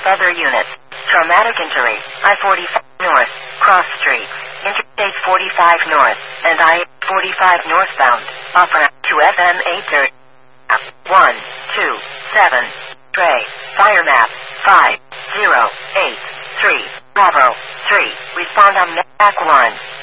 Other units. Traumatic injury. I-45 North. Cross Street. Interstate 45 North. And I-45 northbound. Offer to FM 830. 127. Trey. Fire map. 5083. Bravo. 3. Respond on MAC 1.